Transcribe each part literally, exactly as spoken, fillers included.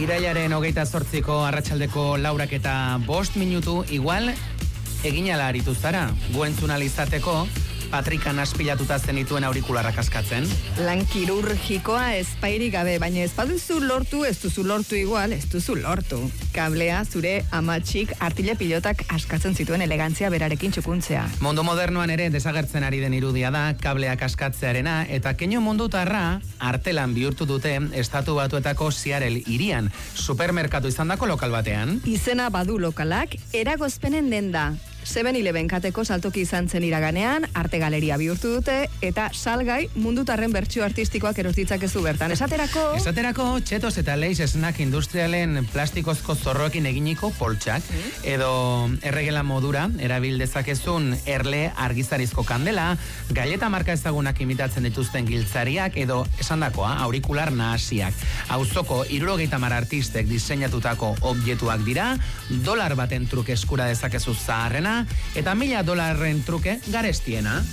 Irailaren hogeita zortziko arratsaldeko laurak eta bost minutu, igual egin ala aritu zara, guentzun alizateko, Patrikan aspilatuta zenituen aurikularrak askatzen. Lan kirurgikoa ezpairik gabe, baina ez baduzu lortu, ez duzu lortu igual, ez duzu lortu. Kablea zure amatxik artile pilotak askatzen zituen elegantzia berarekin txukuntzea. Mundu modernoan ere desagertzen ari den irudia da, kableak askatzearena, eta keinu mundutarra artelan bihurtu dute Estatu Batuetako Seattle hirian, supermerkatu izandako lokal batean. Izena badu lokalak, eragozpenen denda. seven eleven kateko saltoki izan zen iraganean, arte galeria bihurtu dute, eta salgai mundutarren bertsio artistikoak eros ditzakezu bertan. Esaterako... Esaterako, txetos eta leiz snack industrialen plastikozko zorroekin eginiko poltsak, mm? edo erregela modura, erabil dezakezun erle argizarizko kandela, galleta marka ezagunak imitatzen dituzten giltzariak, edo esandakoa, aurikular nahasiak. Auzoko hirurogeita hamar artistek diseinatutako objektuak dira, dolar baten truke eskura dezakezu zaharrena, eta mila dolarren truke garestiena.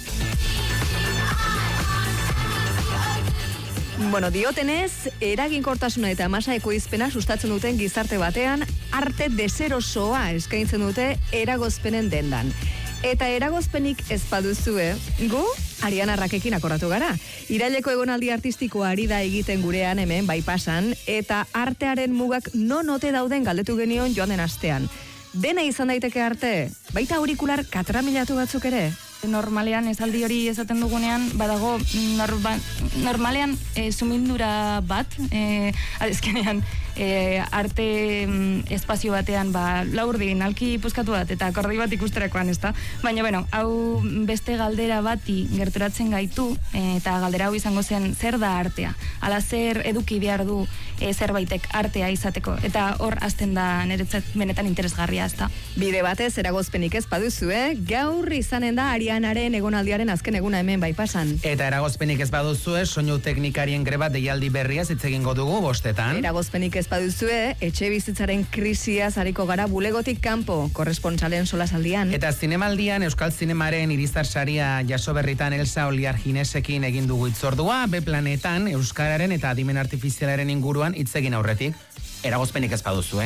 Bueno, diotenez, eraginkortasuna eta masa ekoizpena sustatzen duten gizarte batean, arte deserosoa eskaintzen dute eragozpenen dendan. Eta eragozpenik ez baduzue, gu Ariana Rakekin akorratu gara. Iraileko egonaldi artistikoa ari da egiten gurean hemen bai pasan, eta artearen mugak non ote dauden galdetu genion joan den astean. Dena izan daiteke arte, baita aurikular katramilatu batzuk ere. Normalean, esaldi hori esaten dugunean, badago norba, normalean e, sumindura bat, e, adezkenean e, arte mm, espazio batean ba, laurdin, alki puskatu bat, eta akordi bat ikusterakoan, ezta? Baina, bueno, hau beste galdera bati gerturatzen gaitu, e, eta galdera hau izango zen, zer da artea? Ala zer eduki behar du e, zerbaitek artea izateko, eta hor hasten da niretzat benetan interesgarria, ezta? Bide batez, eragozpenik ez baduzu, eh? Gaur izanen da Arianaren egonaldiaren azken eguna hemen bai pasan. Eta eragozpenik ez baduzue, soinu teknikarien greba deialdi berriaz hitz egingo dugu bostetan. Eragozpenik ez baduzue, etxe bizitzaren krisiaz hariko gara bulegotik kanpo, korrespontsalen solasaldian. Eta zinemaldian Euskal Zinemaren irizar saria jaso berritan Elsa Oliar Ginesekin egin dugu itzordua, B planetan euskararen eta adimen artifizialaren inguruan hitz egin aurretik, eragozpenik ez baduzue.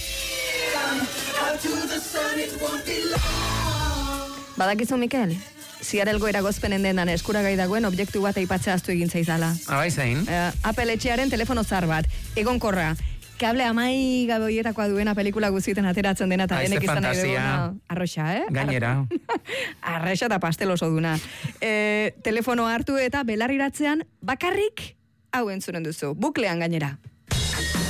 Badakizu, Mikel? Ziarelgo eragozpenen dendan eskuragai dagoen objektu bat aipatzea aztu egin zaizala. Abai zain? Uh, Apple etxearen telefono zar bat, egonkorra, kable amai gabe hoietakoa duena pelikula guztietan ateratzen dena, eta denek izan nahi duguna. Arroxa, eh? Gainera. Arroxa eta pastel oso duna. E, telefono hartu eta belarriratzean bakarrik hau entzunen duzu, buklean gainera.